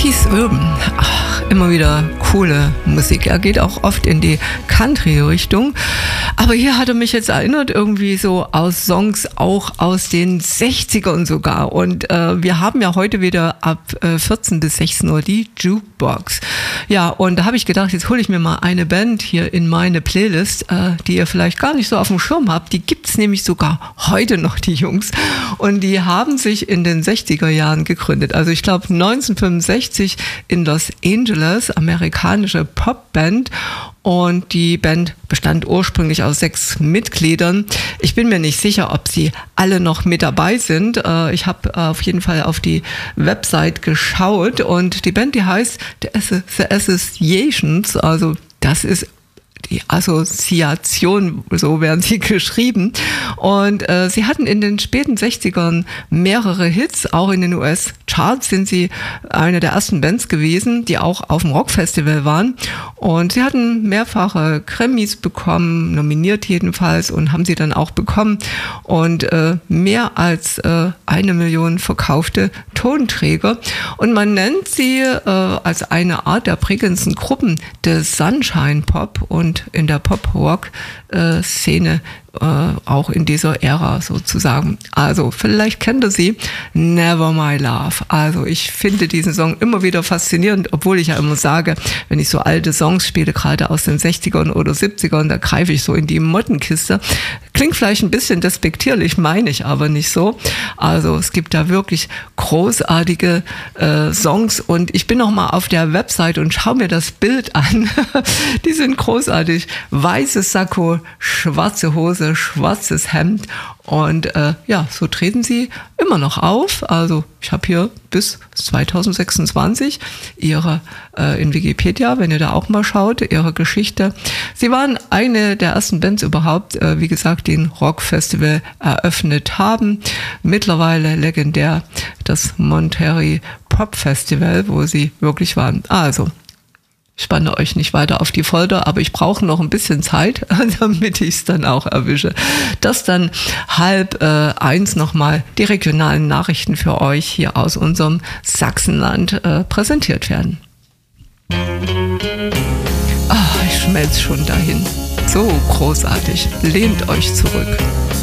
Keith Urban, ach, immer wieder coole Musik. Er geht auch oft in die Country-Richtung. Aber hier hat er mich jetzt erinnert, irgendwie so aus Songs auch aus den 60ern sogar. Und wir haben ja heute wieder ab 14 bis 16 Uhr die Jukebox. Ja, und da habe ich gedacht, jetzt hole ich mir mal eine Band hier in meine Playlist, die ihr vielleicht gar nicht so auf dem Schirm habt. Die gibt's nämlich sogar heute noch, die Jungs. Und die haben sich in den 60er Jahren gegründet. Also ich glaube 1965 in Los Angeles, amerikanische Popband. Und die Band bestand ursprünglich aus 6 Mitgliedern. Ich bin mir nicht sicher, ob sie alle noch mit dabei sind. Ich habe auf jeden Fall auf die Website geschaut und die Band, die heißt The Associations, also das ist die Assoziation, so werden sie geschrieben. Und sie hatten in den späten 60ern mehrere Hits, auch in den US-Charts sind sie eine der ersten Bands gewesen, die auch auf dem Rockfestival waren. Und sie hatten mehrfache Grammys bekommen, nominiert jedenfalls, und haben sie dann auch bekommen. Und mehr als 1 Million verkaufte Tonträger. Und man nennt sie als eine Art der prägendsten Gruppen des Sunshine Pop und in der Pop-Rock-Szene auch in dieser Ära sozusagen. Also vielleicht kennt ihr sie, Never My Love. Also ich finde diesen Song immer wieder faszinierend, obwohl ich ja immer sage, wenn ich so alte Songs spiele, gerade aus den 60ern oder 70ern, da greife ich so in die Mottenkiste. Klingt vielleicht ein bisschen despektierlich, meine ich aber nicht so. Also es gibt da wirklich großartige Songs und ich bin noch mal auf der Website und schaue mir das Bild an. Die sind großartig. Weißes Sakko, schwarze Hose, schwarzes Hemd und ja, so treten sie immer noch auf. Also ich habe hier bis 2026 ihre in Wikipedia, wenn ihr da auch mal schaut, ihre Geschichte. Sie waren eine der ersten Bands überhaupt, wie gesagt, die ein Rockfestival eröffnet haben. Mittlerweile legendär das Monterey Pop Festival, wo sie wirklich waren. Also ich spanne euch nicht weiter auf die Folter, aber ich brauche noch ein bisschen Zeit, damit ich es dann auch erwische. Dass dann 12:30 nochmal die regionalen Nachrichten für euch hier aus unserem Sachsenland präsentiert werden. Ich schmelze schon dahin. So großartig. Lehnt euch zurück.